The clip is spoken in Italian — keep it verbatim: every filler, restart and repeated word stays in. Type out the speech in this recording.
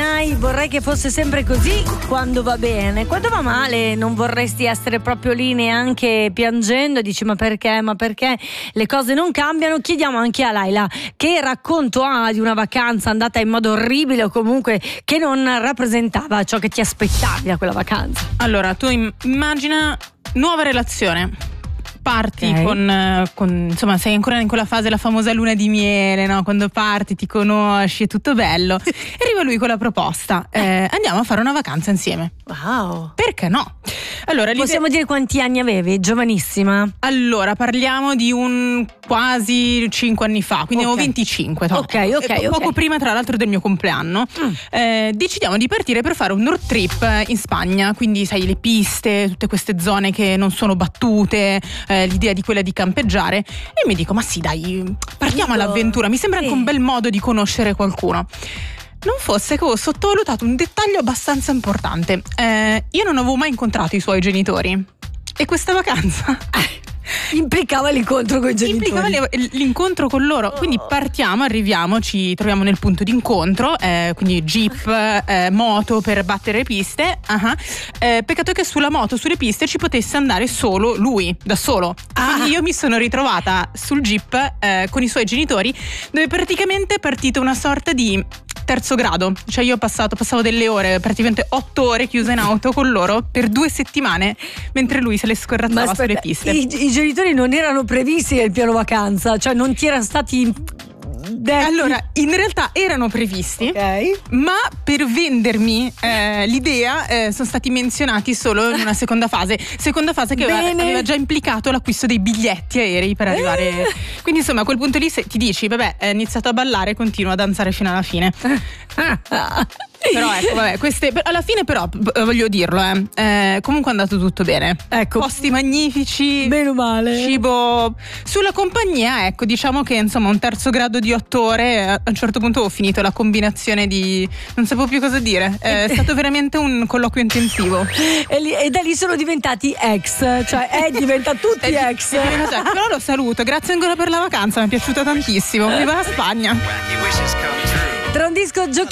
Nai, vorrei che fosse sempre così quando va bene. Quando va male non vorresti essere proprio lì neanche piangendo e dici ma perché, ma perché le cose non cambiano. Chiediamo anche a Laila che racconto ha di una vacanza andata in modo orribile o comunque che non rappresentava ciò che ti aspettavi da quella vacanza. Allora, tu immagina nuova relazione. Parti okay. con, con, insomma, sei ancora in quella fase, la famosa luna di miele, no? Quando parti, ti conosci, è tutto bello. E arriva lui con la proposta: eh, andiamo a fare una vacanza insieme. Wow. Perché no? Allora, possiamo dire quanti anni avevi? Giovanissima? Allora, parliamo di un quasi cinque anni fa, quindi okay. avevo venticinque. No? Ok, ok, ok. Poco prima, tra l'altro, del mio compleanno. Mm. Eh, decidiamo di partire per fare un road trip in Spagna. Quindi, sai, le piste, tutte queste zone che non sono battute. Eh, l'idea di quella di campeggiare, e mi dico ma sì dai, partiamo Dico. all'avventura, mi sembra anche un bel modo di conoscere qualcuno. Non fosse che ho sottovalutato un dettaglio abbastanza importante. Eh, io non avevo mai incontrato i suoi genitori e questa vacanza implicava l'incontro con i genitori. Implicava l'incontro con loro. Quindi partiamo, arriviamo, ci troviamo nel punto d'incontro, eh, quindi jeep, eh, moto per battere le piste. Uh-huh. Eh, peccato che sulla moto, sulle piste ci potesse andare solo lui, da solo. Ah. Quindi io mi sono ritrovata sul jeep eh, con i suoi genitori, dove praticamente è partita una sorta di terzo grado. Cioè io ho passato, passavo delle ore, praticamente otto ore chiusa in auto con loro per due settimane, mentre lui se le scorrazzava aspetta, sulle piste. I, I genitori non erano previsti nel piano vacanza, cioè non ti erano stati detti. Allora, in realtà erano previsti, okay. ma per vendermi eh, l'idea eh, sono stati menzionati solo in una seconda fase. Seconda fase che aveva, aveva già implicato l'acquisto dei biglietti aerei per arrivare. Eh. Quindi insomma a quel punto lì se, ti dici, vabbè, è iniziato a ballare e continua a danzare fino alla fine. Però ecco, vabbè, queste alla fine però voglio dirlo, eh, eh comunque è andato tutto bene. Ecco. Posti magnifici, meno male. Cibo. Sulla compagnia, ecco, diciamo che insomma un terzo grado di otto ore, a un certo punto ho finito la combinazione di non sapevo più cosa dire. È stato veramente un colloquio intensivo. E, lì, e da lì sono diventati ex, cioè è diventato tutti è, ex. È diventato, però lo saluto, grazie ancora per la vacanza, mi è piaciuta tantissimo. Viva la Spagna. Tra un disco giochi